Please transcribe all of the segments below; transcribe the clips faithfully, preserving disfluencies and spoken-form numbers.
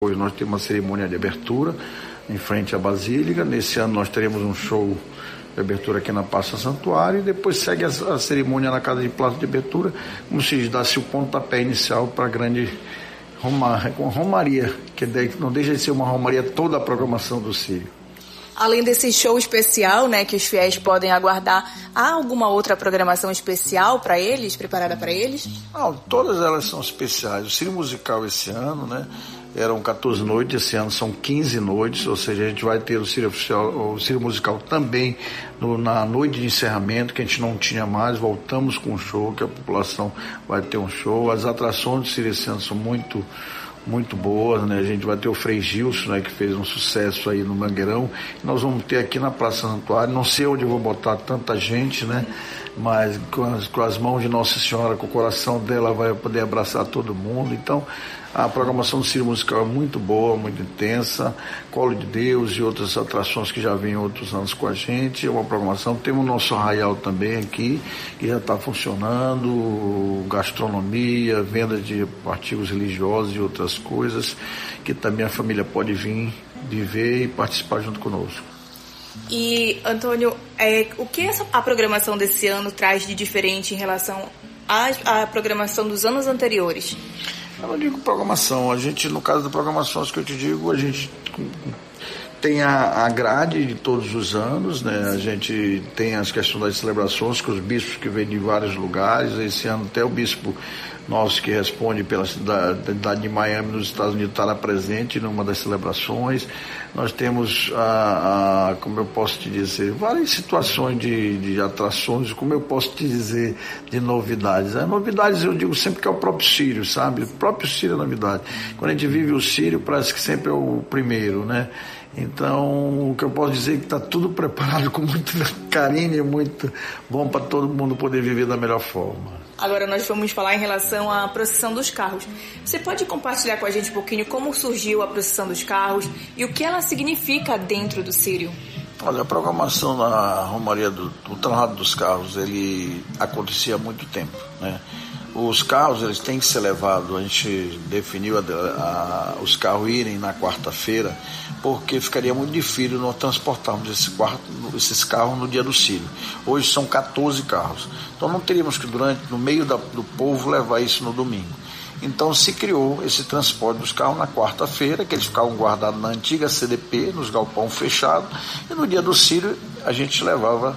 Hoje nós temos uma cerimônia de abertura em frente à Basílica. Nesse ano nós teremos um show de abertura aqui na Praça Santuário e depois segue a, a cerimônia na Casa de Plata de abertura, como se dá-se o pontapé inicial para a grande Roma, Romaria, que não deixa de ser uma Romaria toda a programação do Círio. Além desse show especial, né, que os fiéis podem aguardar, há alguma outra programação especial para eles, preparada para eles? Não, todas elas são especiais. O Círio Musical esse ano, né, eram quatorze noites, esse ano são quinze noites, ou seja, a gente vai ter o Círio Oficial, o Círio Musical também no, na noite de encerramento, que a gente não tinha mais, voltamos com um show, que a população vai ter um show. As atrações do Círio esse ano são muito... muito boas, né? A gente vai ter o Frei Gilson, né, que fez um sucesso aí no Mangueirão. Nós vamos ter aqui na Praça Santuário, não sei onde eu vou botar tanta gente, né? Mas com as, com as mãos de Nossa Senhora, com o coração dela, vai poder abraçar todo mundo. Então, a programação do Círio Musical é muito boa, muito intensa. Colo de Deus e outras atrações que já vêm outros anos com a gente. É uma programação. Temos o nosso arraial também aqui, que já está funcionando, gastronomia, venda de artigos religiosos e outras coisas, que também a família pode vir viver e participar junto conosco. E, Antônio, é, o que essa, a programação desse ano traz de diferente em relação à, à programação dos anos anteriores? Eu não digo programação, a gente, no caso da programação, que eu te digo, a gente tem a, a grade de todos os anos, né? A gente tem as questões das celebrações, com os bispos que vêm de vários lugares. Esse ano até o bispo nosso que responde pela cidade de Miami, nos Estados Unidos, estará presente numa das celebrações. Nós temos, a, a, como eu posso te dizer, várias situações de, de atrações, como eu posso te dizer, de novidades. As novidades eu digo sempre que é o próprio Círio, sabe? O próprio Círio é novidade. Quando a gente vive o Círio, parece que sempre é o primeiro, né? Então, o que eu posso dizer é que está tudo preparado com muito carinho e muito bom para todo mundo poder viver da melhor forma. Agora nós vamos falar em relação à procissão dos carros. Você pode compartilhar com a gente um pouquinho como surgiu a procissão dos carros e o que ela significa dentro do Círio? Olha, a programação na Romaria do, do Traslado dos Carros, ele acontecia há muito tempo, né? Os carros, eles têm que ser levados, a gente definiu a, a, os carros irem na quarta-feira, porque ficaria muito difícil nós transportarmos esse quarto, esses carros no dia do Círio. Hoje são quatorze carros, então não teríamos que, durante, no meio da, do povo, levar isso no domingo. Então se criou esse transporte dos carros na quarta-feira, que eles ficavam guardados na antiga C D P, nos galpão fechado, e no dia do Círio a gente levava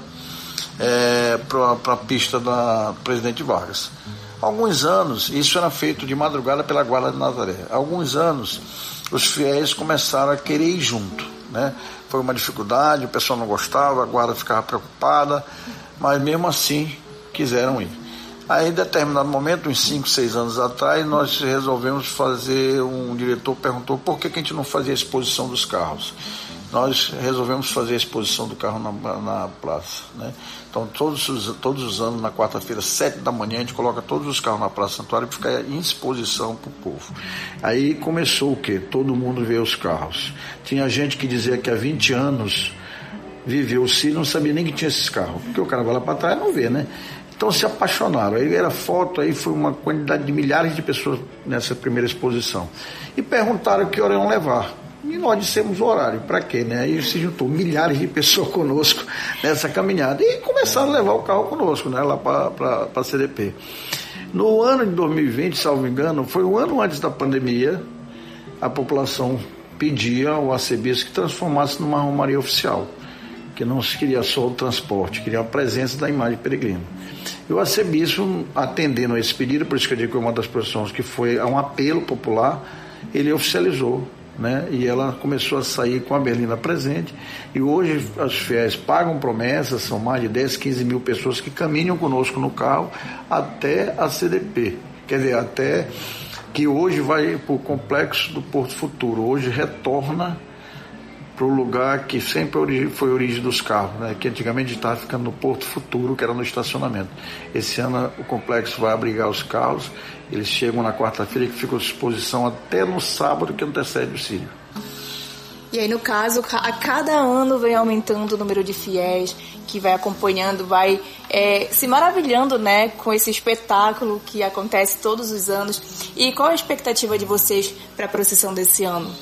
é, para a pista da Presidente Vargas. Alguns anos, isso era feito de madrugada pela Guarda de Nazaré. Alguns anos, os fiéis começaram a querer ir junto, né? Foi uma dificuldade, o pessoal não gostava, a guarda ficava preocupada, mas mesmo assim quiseram ir. Aí, em determinado momento, uns cinco, seis anos atrás, nós resolvemos fazer, um diretor perguntou por que, que a gente não fazia a exposição dos carros. Nós resolvemos fazer a exposição do carro na, na praça, né? Então, todos os, todos os anos, na quarta-feira, sete da manhã, a gente coloca todos os carros na Praça Santuário para ficar em exposição para o povo. Aí começou o quê? Todo mundo vê os carros. Tinha gente que dizia que há vinte anos viveu o Círio, não sabia nem que tinha esses carros, porque o cara vai lá para trás e não vê, né? Então se apaixonaram, aí era foto, aí foi uma quantidade de milhares de pessoas nessa primeira exposição. E perguntaram que hora iam levar. E nós dissemos o horário, para quê, né? Aí se juntou milhares de pessoas conosco nessa caminhada e começaram a levar o carro conosco, né? Lá para a C D P. No ano de dois mil e vinte, salvo engano, foi um ano antes da pandemia, a população pedia ao arcebispo que transformasse numa romaria oficial, que não se queria só o transporte, queria a presença da imagem peregrina. E o arcebispo, atendendo a esse pedido, por isso que eu digo que é uma das posições que foi a um apelo popular, ele oficializou, né? E ela começou a sair com a berlina presente, e hoje os fiéis pagam promessas, são mais de dez, quinze mil pessoas que caminham conosco no carro até a C D P, quer dizer, até que hoje vai para o complexo do Porto Futuro, hoje retorna para o lugar que sempre foi a origem dos carros, né? Que antigamente estava ficando no Porto Futuro, que era no estacionamento. Esse ano o complexo vai abrigar os carros, eles chegam na quarta-feira, que ficam à disposição até no sábado que antecede o Círio. E aí, no caso, a cada ano vem aumentando o número de fiéis que vai acompanhando, vai é, se maravilhando, né, com esse espetáculo que acontece todos os anos. E qual a expectativa de vocês para a procissão desse ano?